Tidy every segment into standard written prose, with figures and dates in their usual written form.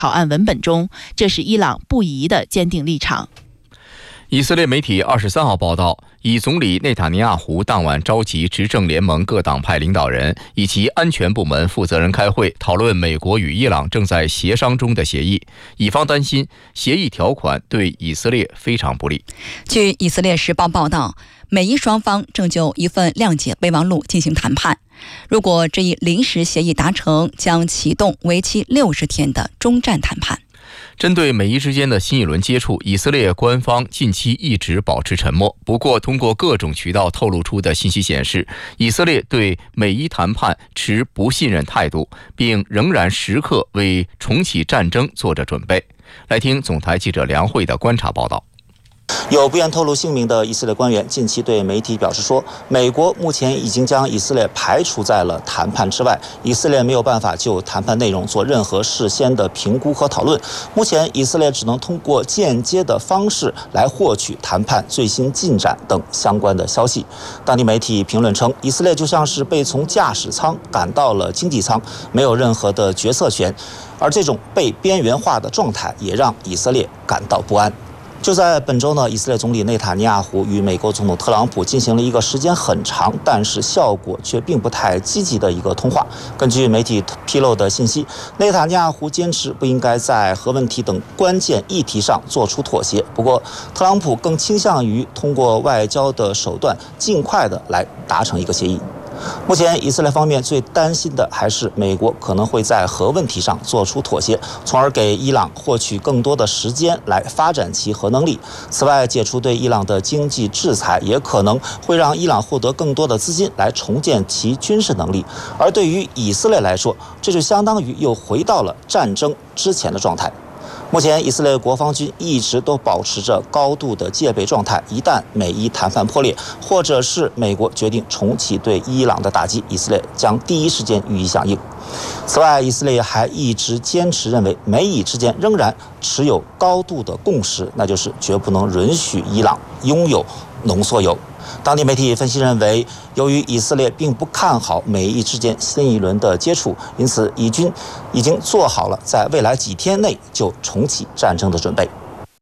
草案文本中，这是伊朗不移的坚定立场。 以色列媒体23号报道，以总理内塔尼亚胡当晚召集执政联盟各党派领导人以及安全部门负责人开会，讨论美国与伊朗正在协商中的协议。以方担心协议条款对以色列非常不利。 据以色列时报报道，美伊双方正就一份谅解备忘录进行谈判。如果这一临时协议达成，将启动为期60天的终战谈判。 针对美伊之间的新一轮接触，以色列官方近期一直保持沉默。不过，通过各种渠道透露出的信息显示，以色列对美伊谈判持不信任态度，并仍然时刻为重启战争做着准备。来听总台记者梁慧的观察报道。 有不愿透露姓名的以色列官员近期对媒体表示说，美国目前已经将以色列排除在了谈判之外，以色列没有办法就谈判内容做任何事先的评估和讨论。目前以色列只能通过间接的方式来获取谈判最新进展等相关的消息。当地媒体评论称，以色列就像是被从驾驶舱赶到了经济舱，没有任何的决策权，而这种被边缘化的状态也让以色列感到不安。就在本周呢，以色列总理内塔尼亚胡与美国总统特朗普进行了一个时间很长，但是效果却并不太积极的一个通话。根据媒体披露的信息，内塔尼亚胡坚持不应该在核问题等关键议题上做出妥协，不过特朗普更倾向于通过外交的手段尽快的来达成一个协议。目前以色列方面最担心的还是美国可能会在核问题上做出妥协，从而给伊朗获取更多的时间来发展其核能力。此外，解除对伊朗的经济制裁也可能会让伊朗获得更多的资金来重建其军事能力，而对于以色列来说，这就相当于又回到了战争之前的状态。目前以色列国防军一直都保持着高度的戒备状态，一旦美伊谈判破裂，或者是美国决定重启对伊朗的打击，以色列将第一时间予以响应。此外，以色列还一直坚持认为美以之间仍然持有高度的共识，那就是绝不能允许伊朗拥有浓缩铀。当地媒体分析认为，由于以色列并不看好美伊之间新一轮的接触，因此以军已经做好了在未来几天内就重启战争的准备。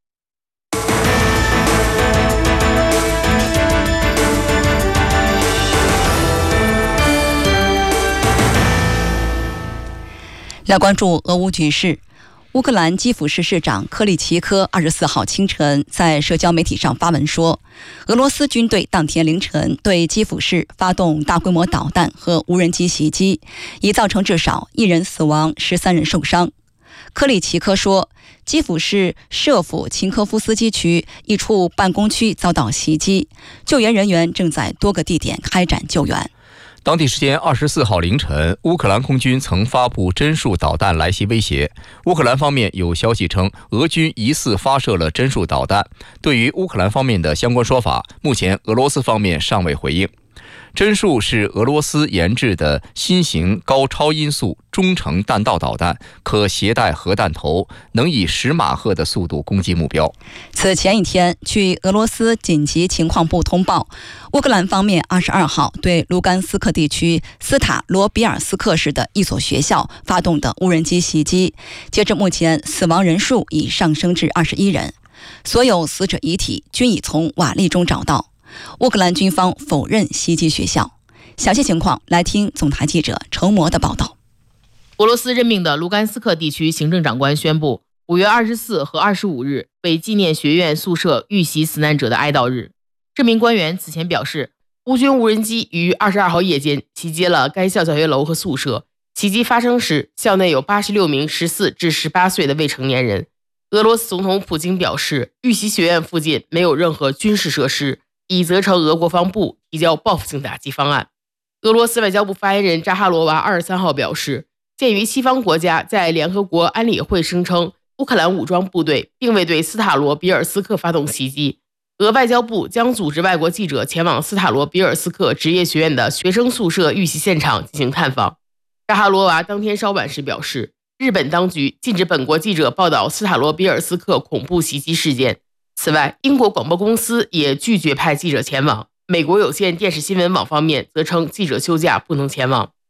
来关注俄乌局势。乌克兰基辅市市长科利奇科24号清晨在社交媒体上发文说，俄罗斯军队当天凌晨对基辅市发动大规模导弹和无人机袭击，已造成至少1人死亡，13人受伤。科利奇科说，基辅市舍甫琴科夫斯基区一处办公区遭到袭击，救援人员正在多个地点开展救援。 当地时间24号凌晨，乌克兰空军曾发布针数导弹来袭威胁。乌克兰方面有消息称，俄军疑似发射了针数导弹。对于乌克兰方面的相关说法，目前俄罗斯方面尚未回应。针数是俄罗斯研制的新型高超音速中程弹道导弹，可携带核弹头，能以10马赫的速度攻击目标。 此前一天，据俄罗斯紧急情况部通报，乌克兰方面22号对卢甘斯克地区斯塔罗比尔斯克市的一所学校发动的无人机袭击，截至目前死亡人数已上升至21人，所有死者遗体均已从瓦砾中找到。乌克兰军方否认袭击学校。详细情况来听总台记者程模的报道。 俄罗斯任命的卢甘斯克地区行政长官宣布，5月24和25日为纪念学院宿舍遇袭死难者的哀悼日。这名官员此前表示，乌军无人机于22号夜间袭击了该校教学楼和宿舍。袭击发生时，校内有86名14至18岁的未成年人。俄罗斯总统普京表示，遇袭学院附近没有任何军事设施，已责成俄国防部提交报复性打击方案。俄罗斯外交部发言人扎哈罗娃23号表示，鉴于西方国家在联合国安理会声称乌克兰武装部队并未对斯塔罗比尔斯克发动袭击，俄外交部将组织外国记者前往斯塔罗比尔斯克职业学院的学生宿舍遇袭现场进行探访。扎哈罗娃当天稍晚时表示，日本当局禁止本国记者报道斯塔罗比尔斯克恐怖袭击事件。此外，英国广播公司也拒绝派记者前往。美国有线电视新闻网方面则称记者休假不能前往。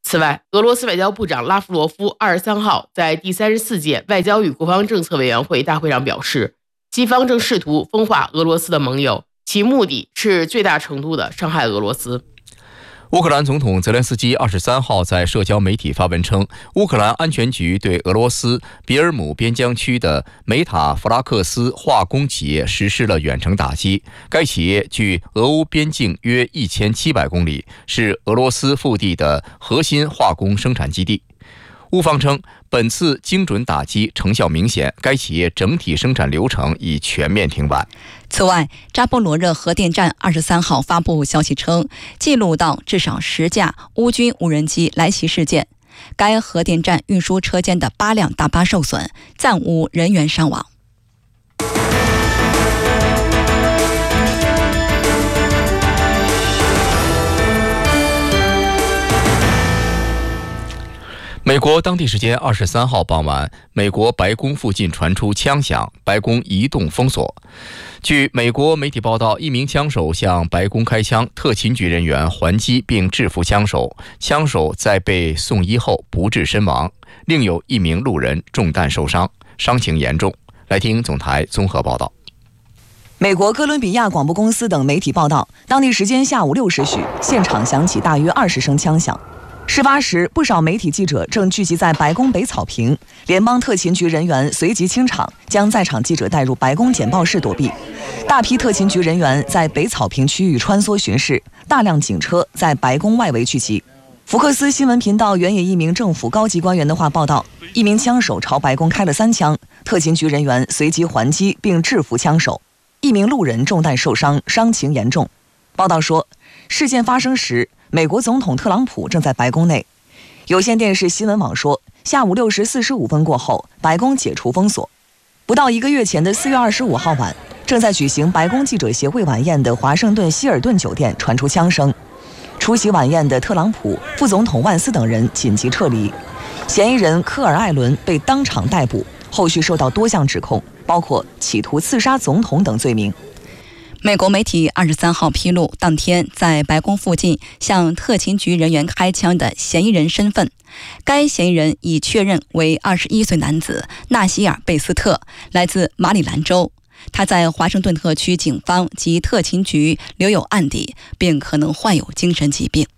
此外，俄罗斯外交部长拉夫罗夫23号在第34届外交与国防政策委员会大会上表示，西方正试图分化俄罗斯的盟友，其目的是最大程度地伤害俄罗斯。 乌克兰总统泽连斯基23号在社交媒体发文称，乌克兰安全局对俄罗斯比尔姆边疆区的梅塔弗拉克斯化工企业实施了远程打击。该企业距俄乌边境约1700公里，是俄罗斯腹地的核心化工生产基地。乌方称，本次精准打击成效明显，该企业整体生产流程已全面停摆。 此外，扎波罗热核电站23号发布消息称，记录到至少10架乌军无人机来袭事件。该核电站运输车间的8辆大巴受损，暂无人员伤亡。 美国当地时间23号傍晚，美国白宫附近传出枪响，白宫一度封锁。据美国媒体报道，一名枪手向白宫开枪，特勤局人员还击并制服枪手，枪手在被送医后不治身亡，另有一名路人中弹受伤，伤情严重。来听总台综合报道。 美国哥伦比亚广播公司等媒体报道，当地时间下午6时许，现场响起大约20声枪响。事发时，不少媒体记者正聚集在白宫北草坪，联邦特勤局人员随即清场，将在场记者带入白宫简报室躲避。大批特勤局人员在北草坪区域穿梭巡视，大量警车在白宫外围聚集。福克斯新闻频道援引一名政府高级官员的话报道，一名枪手朝白宫开了3枪，特勤局人员随即还击并制服枪手，一名路人中弹受伤，伤情严重。报道说，事件发生时，美国总统特朗普正在白宫内。有线电视新闻网说，下午6时45分过后，白宫解除封锁。不到1个月前的4月25号晚，正在举行白宫记者协会晚宴的华盛顿希尔顿酒店传出枪声。出席晚宴的特朗普、副总统万斯等人紧急撤离。嫌疑人科尔·艾伦被当场逮捕，后续受到多项指控，包括企图刺杀总统等罪名。 美国媒体23号披露，当天在白宫附近向特勤局人员开枪的嫌疑人身份。该嫌疑人已确认为21岁男子纳西尔·贝斯特，来自马里兰州。他在华盛顿特区警方及特勤局留有案底，并可能患有精神疾病。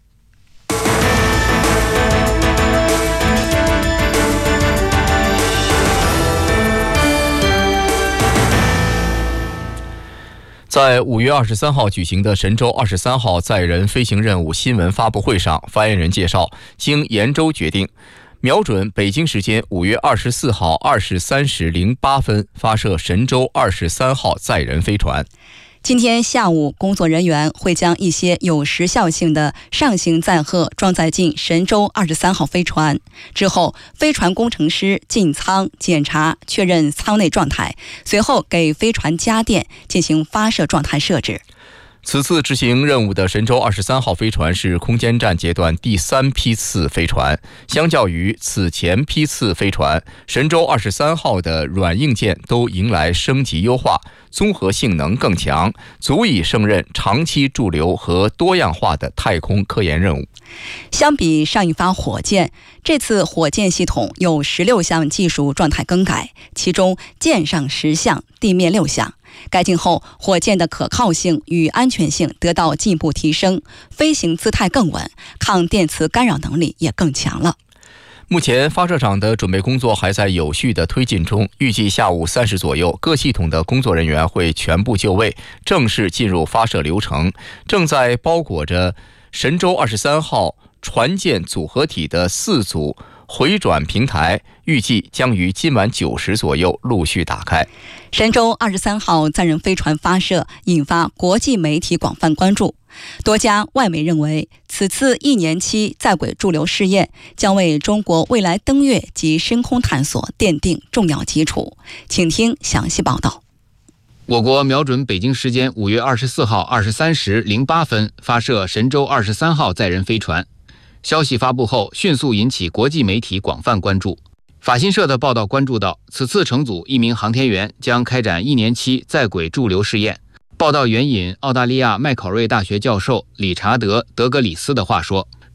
在5月23号举行的神舟23号载人飞行任务新闻发布会上，发言人介绍，经研州决定，瞄准北京时间5月24号23时08分发射神舟23号载人飞船。 今天下午，工作人员会将一些有时效性的上行载荷装载进神舟23号飞船，之后飞船工程师进舱检查确认舱内状态，随后给飞船加电进行发射状态设置。 此次执行任务的神舟23号飞船是空间站阶段第3批次飞船，相较于此前批次飞船，神舟23号的软硬件都迎来升级优化，综合性能更强，足以胜任长期驻留和多样化的太空科研任务。 相比上一发火箭，这次火箭系统有16项技术状态更改，其中舰上10项，地面6项。改进后，火箭的可靠性与安全性得到进一步提升，飞行姿态更稳，抗电磁干扰能力也更强了。 目前发射场的准备工作还在有序的推进中，预计下午3时左右，各系统的工作人员会全部就位，正式进入发射流程。正在包裹着神舟23号船舰组合体的4组回转平台，预计将于今晚9时左右陆续打开。 神舟23号载人飞船发射引发国际媒体广泛关注，多家外媒认为，此次1年期在轨驻留试验将为中国未来登月及深空探索奠定重要基础。请听详细报道。 我国瞄准北京时间5月24号23时08分发射神舟23号载人飞船。消息发布后，迅速引起国际媒体广泛关注。法新社的报道关注到，此次乘组1名航天员将开展1年期在轨驻留试验。报道援引澳大利亚麦考瑞大学教授理查德·德格里斯的话说，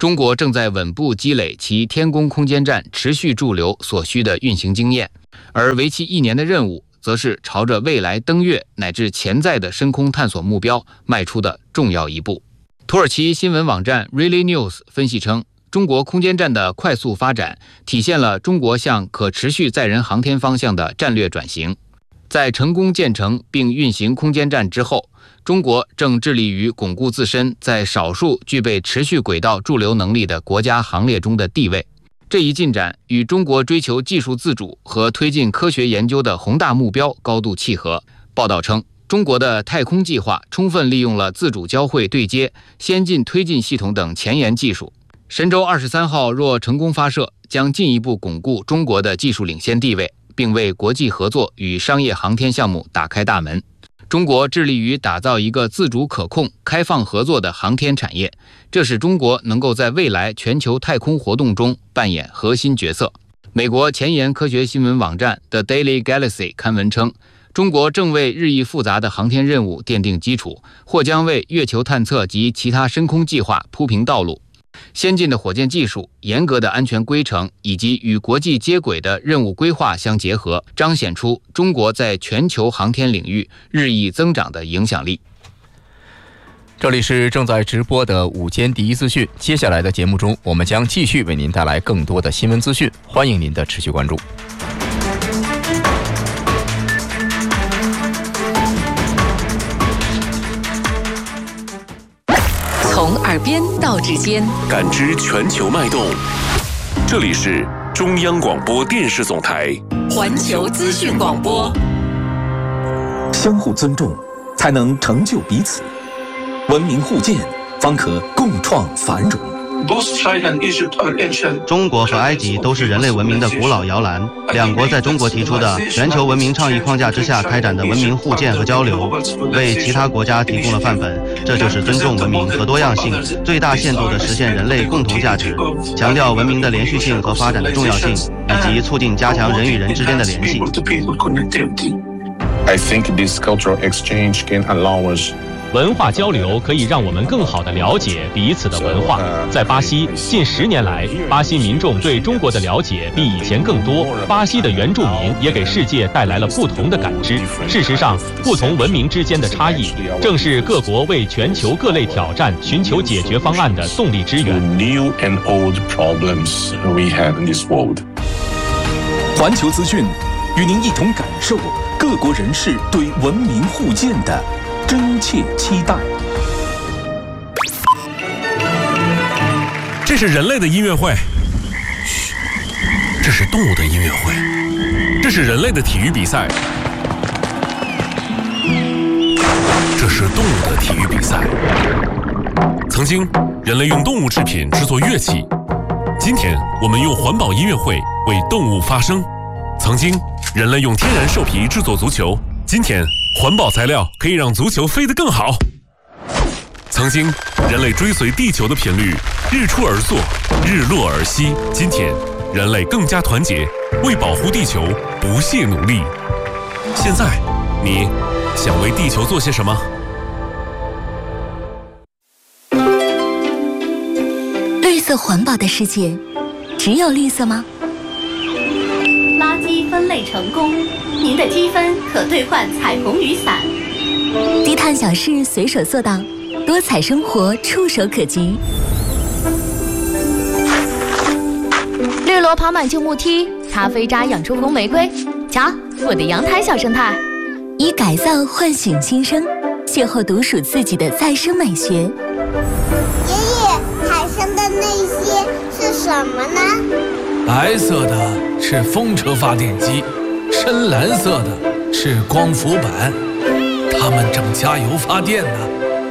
中国正在稳步积累其天宫空间站持续驻留所需的运行经验，而为期1年的任务则是朝着未来登月乃至潜在的深空探索目标迈出的重要一步。土耳其新闻网站 Really News 分析称，中国空间站的快速发展体现了中国向可持续载人航天方向的战略转型。在成功建成并运行空间站之后，中国正致力于巩固自身在少数具备持续轨道驻留能力的国家行列中的地位。这一进展与中国追求技术自主和推进科学研究的宏大目标高度契合。报道称，中国的太空计划充分利用了自主交会对接、先进推进系统等前沿技术。神舟23号若成功发射，将进一步巩固中国的技术领先地位，并为国际合作与商业航天项目打开大门。中国致力于打造一个自主可控、开放合作的航天产业，这使中国能够在未来全球太空活动中扮演核心角色。美国前沿科学新闻网站 The Daily Galaxy 刊文称，中国正为日益复杂的航天任务奠定基础，或将为月球探测及其他深空计划铺平道路。先进的火箭技术、严格的安全规程以及与国际接轨的任务规划相结合，彰显出中国在全球航天领域日益增长的影响力。 这里是正在直播的午间第一资讯，接下来的节目中，我们将继续为您带来更多的新闻资讯，欢迎您的持续关注。 从耳边到指尖， 感知全球脉动。这里是中央广播电视总台环球资讯广播。 相互尊重，才能成就彼此；文明互鉴，方可共创繁荣。 中国和埃及都是人类文明的古老摇篮，两国在中国提出的全球文明倡议框架之下开展的文明互鉴和交流，为其他国家提供了范本。这就是尊重文明和多样性，最大限度地实现人类共同价值，强调文明的连续性和发展的重要性，以及促进加强人与人之间的联系。 I think this cultural exchange can allow us 文化交流可以让我们更好地了解彼此的文化。在巴西，近10年来，巴西民众对中国的了解比以前更多。巴西的原住民也给世界带来了不同的感知。事实上，不同文明之间的差异，正是各国为全球各类挑战寻求解决方案的动力之源。 环球资讯与您一同感受各国人士对文明互鉴的真切期待。 这是人类的音乐会，嘘，这是动物的音乐会，这是人类的体育比赛，这是动物的体育比赛。曾经，人类用动物制品制作乐器，今天我们用环保音乐会为动物发声。曾经，人类用天然兽皮制作足球，今天环保材料可以让足球飞得更好。曾经，人类追随地球的频率，日出而作，日落而息。今天，人类更加团结，为保护地球不懈努力。现在，你想为地球做些什么？ 绿色环保的世界，只有绿色吗？ 垃圾分类成功，您的积分可兑换彩虹雨伞。 低碳小事随手做到，多彩生活触手可及。 绿萝爬满旧木梯，咖啡渣养出红玫瑰。瞧，我的阳台小生态。 以改造唤醒新生，邂逅独属自己的再生美学。爷爷，海上的那些是什么呢？ 白色的是风车发电机，深蓝色的是光伏板，它们正加油发电呢。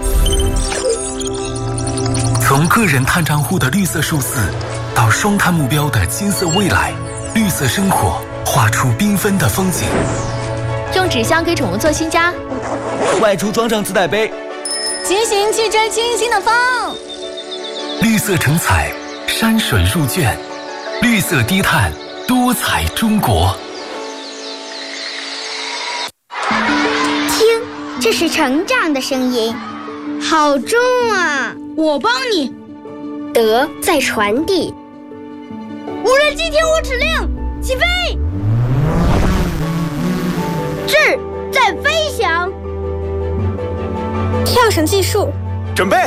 从个人碳账户的绿色数字，到双碳目标的金色未来，绿色生活画出缤纷的风景。 用纸箱给宠物做新家， 外出装上自带杯， 骑行去追清新的风。 绿色成彩，山水入卷。绿色低碳，多彩中国。 听，这是成长的声音，好重啊！ 我帮你。 德在传递。 无人机听我指令，起飞！ 智在飞翔。 跳绳技术， 准备。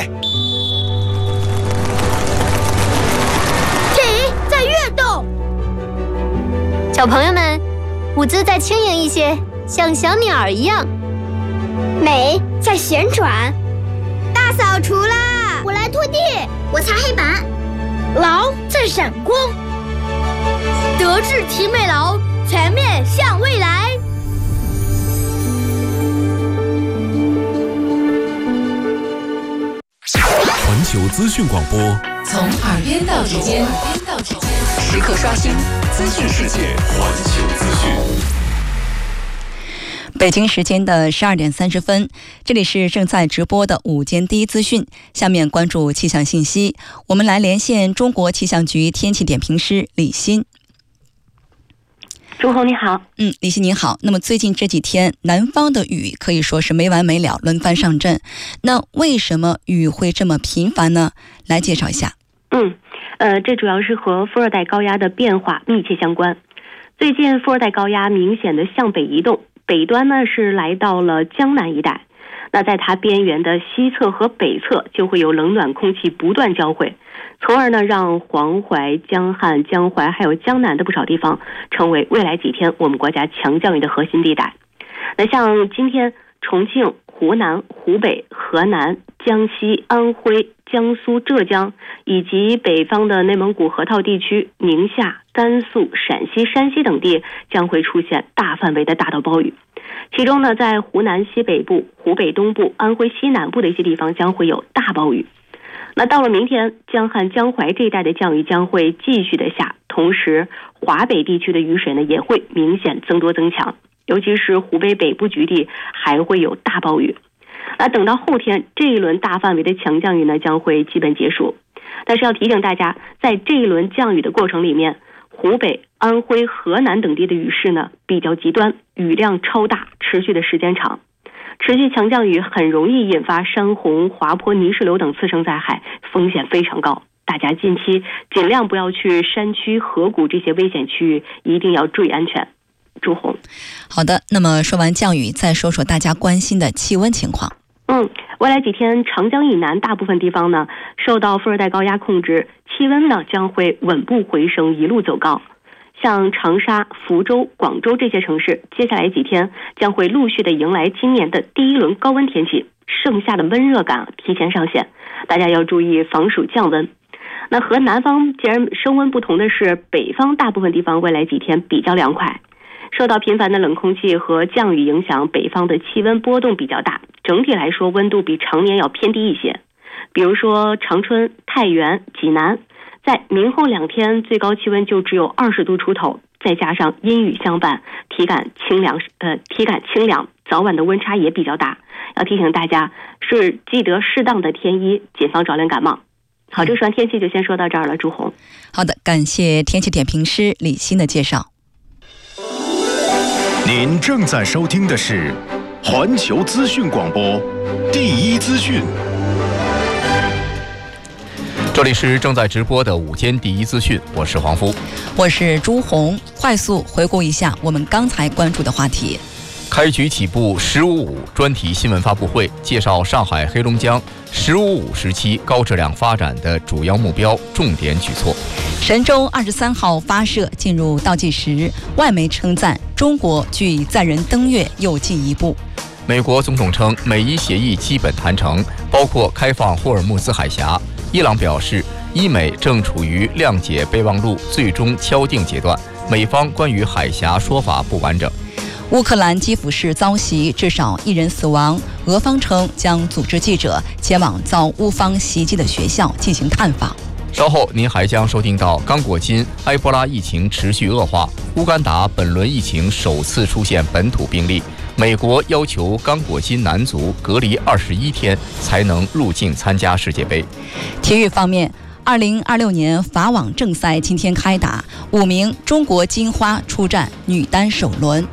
体在跃动。 小朋友们，舞姿再轻盈一些，像小鸟一样。 美在旋转。大扫除啦！我来拖地，我擦黑板。 劳在闪光。德智体美劳，全面向未来。 环球资讯广播， 从耳边到指尖，时刻刷新资讯世界。 环球资讯。 北京时间的12点30分，这里是正在直播的午间第一资讯。下面关注气象信息，我们来连线中国气象局天气点评师李欣。 朱红你好。 李欣你好。那么最近这几天，南方的雨可以说是没完没了，轮番上阵。那为什么雨会这么频繁呢？来介绍一下。 这主要是和副热带高压的变化密切相关。最近副热带高压明显的向北移动，北端呢是来到了江南一带。那在它边缘的西侧和北侧就会有冷暖空气不断交汇，从而呢让黄淮、江汉、江淮还有江南的不少地方成为未来几天我们国家强降雨的核心地带。那像今天重庆、湖南、湖北、河南、江西、安徽、江苏、浙江以及北方的内蒙古河套地区、宁夏、甘肃、陕西、山西等地将会出现大范围的大到暴雨。其中呢，在湖南西北部、湖北东部、安徽西南部的一些地方将会有大暴雨。那到了明天，江汉、江淮这一带的降雨将会继续的下，同时华北地区的雨水呢也会明显增多增强，尤其是湖北北部局地还会有大暴雨。那等到后天，这一轮大范围的强降雨呢将会基本结束。但是要提醒大家，在这一轮降雨的过程里面，湖北、安徽、河南等地的雨势呢比较极端，雨量超大，持续的时间长。持续强降雨很容易引发山洪、滑坡、泥石流等次生灾害，风险非常高。大家近期尽量不要去山区、河谷这些危险区域，一定要注意安全。朱红。 好的，那么说完降雨，再说说大家关心的气温情况。 未来几天长江以南大部分地方呢受到副热带高压控制，气温呢将会稳步回升，一路走高。像长沙、福州、广州这些城市，接下来几天将会陆续的迎来今年的第一轮高温天气，盛夏的温热感提前上线，大家要注意防暑降温。那和南方截然升温不同的是，北方大部分地方未来几天比较凉快。受到频繁的冷空气和降雨影响，北方的气温波动比较大，整体来说温度比常年要偏低一些。比如说长春、太原、济南，在明后2天最高气温就只有20度出头，再加上阴雨相伴，体感清凉，早晚的温差也比较大。要提醒大家是记得适当的添衣，谨防着凉感冒。好，这段天气就先说到这儿了，朱红。 好的，感谢天气点评师李欣的介绍。 您正在收听的是环球资讯广播第一资讯。 这里是正在直播的午间第一资讯，我是黄夫， 我是朱红。快速回顾一下我们刚才关注的话题。 开局起步“15+5”专题新闻发布会，介绍上海、黑龙江“15+5”时期高质量发展的主要目标、重点举措。 神舟23号发射进入倒计时，外媒称赞中国距载人登月又进一步。 美国总统称美伊协议基本谈成，包括开放霍尔木兹海峡。伊朗表示，伊美正处于谅解备忘录最终敲定阶段，美方关于海峡说法不完整。 乌克兰基辅市遭袭，至少1人死亡。俄方称将组织记者前往遭乌方袭击的学校进行探访。 稍后您还将收听到刚果金埃博拉疫情持续恶化，乌干达本轮疫情首次出现本土病例，美国要求刚果金男足隔离21天才能入境参加世界杯。 体育方面，2026年法网正赛今天开打，5名中国金花出战女单首轮。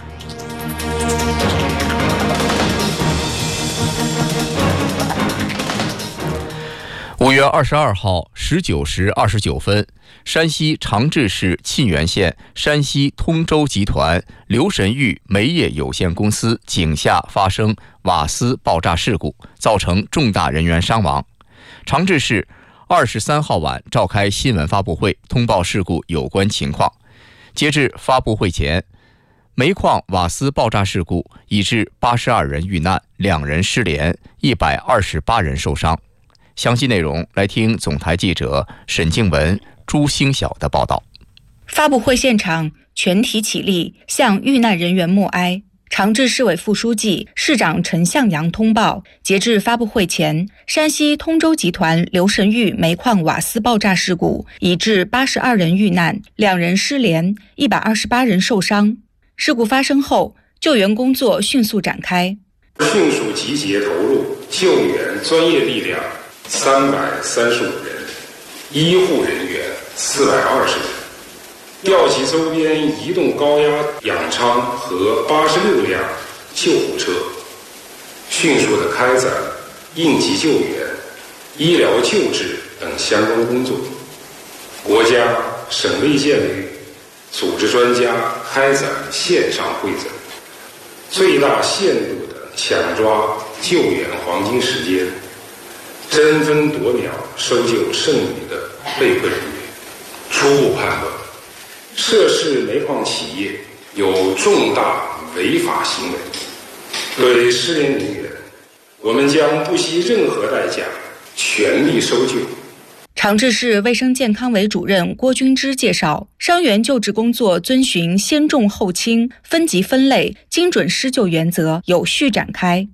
5月22号 19时29分，山西长治市沁源县山西通州集团刘神玉煤业有限公司井下发生瓦斯爆炸事故，造成重大人员伤亡。长治市23号晚召开新闻发布会，通报事故有关情况。截至发布会前，煤矿瓦斯爆炸事故已致82人遇难，2人失联，128人受伤。详细内容来听总台记者沈静文、朱星晓的报道。 发布会现场，全体起立向遇难人员默哀。长治市委副书记、市长陈向阳通报，截至发布会前，山西通州集团刘神玉煤矿瓦斯爆炸事故已致82人遇难，2人失联，128人受伤。事故发生后，救援工作迅速展开， 迅速集结投入救援专业力量335人，医护人员420人，调集周边移动高压氧舱和86辆救护车，迅速地开展应急救援、医疗救治等相关工作。国家、省卫健委组织专家开展线上会诊，最大限度地抢抓救援黄金时间，争分夺秒搜救剩余的被困人员。初步判断，涉事煤矿企业有重大违法行为，对失联人员，我们将不惜任何代价全力搜救。 长治市卫生健康委主任郭军之介绍，伤员救治工作遵循先重后轻、分级分类、精准施救原则，有序展开。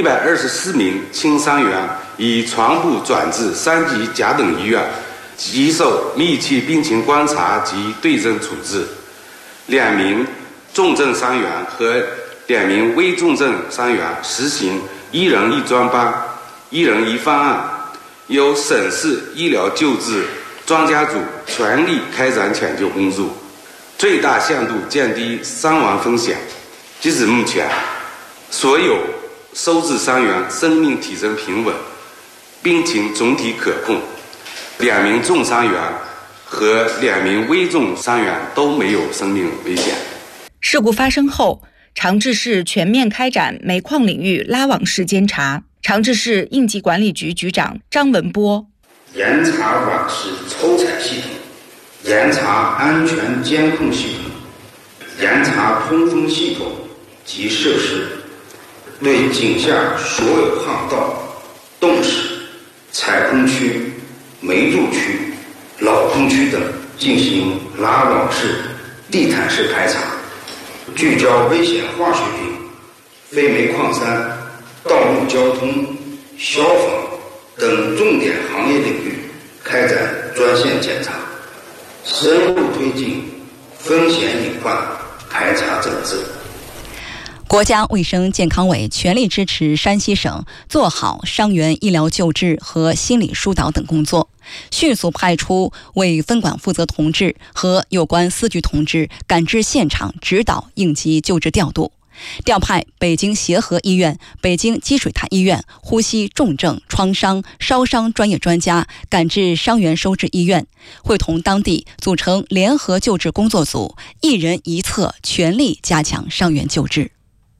124名轻伤员已全部转至3级甲等医院，接受密切病情观察及对症处置。2名重症伤员和2名危重症伤员实行1人1专班、1人1方案，由省市医疗救治专家组全力开展抢救工作，最大限度降低伤亡风险。截至目前，所有收治伤员生命体征平稳，病情总体可控。2名重伤员和2名危重伤员都没有生命危险。 事故发生后，长治市全面开展煤矿领域拉网式监察。长治市应急管理局局长张文波： 严查网式抽采系统，严查安全监控系统，严查通风系统及设施，对井下所有巷道、洞室、采空区、煤贮区、老空区等进行拉网式、地毯式排查，聚焦危险化学品、非煤矿山、道路交通、消防等重点行业领域开展专项检查，深入推进风险隐患排查整治。 国家卫生健康委全力支持山西省做好伤员医疗救治和心理疏导等工作，迅速派出为分管负责同志和有关司局同志赶至现场指导应急救治调度，调派北京协和医院、北京积水潭医院呼吸重症、创伤、烧伤专业专家赶至伤员收治医院，会同当地组成联合救治工作组，一人一策，全力加强伤员救治。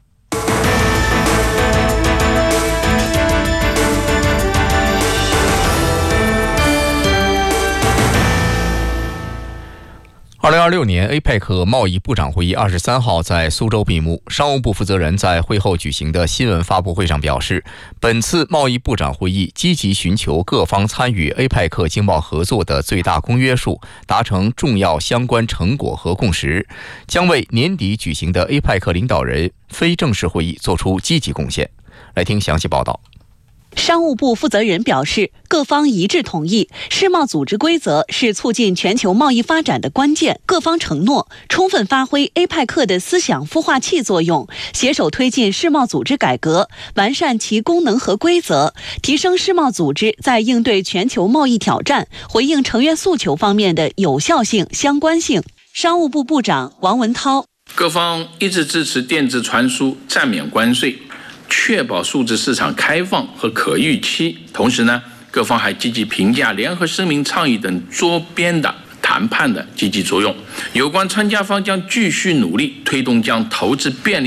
2026年 APEC 贸易部长会议23号在苏州闭幕。商务部负责人在会后举行的新闻发布会上表示，本次贸易部长会议积极寻求各方参与 APEC 经贸合作的最大公约数，达成重要相关成果和共识，将为年底举行的 APEC 领导人非正式会议做出积极贡献。来听详细报道。 商务部负责人表示，各方一致同意，世贸组织规则是促进全球贸易发展的关键。各方承诺充分发挥 APEC 的思想孵化器作用，携手推进世贸组织改革，完善其功能和规则，提升世贸组织在应对全球贸易挑战、回应成员诉求方面的有效性、相关性。商务部部长王文涛： 各方一致支持电子传输暂免关税，确保数字市场开放和可预期，同时呢， 各方还积极评价联合声明倡议等多边的谈判的积极作用。有关参加方将继续努力推动将投资便利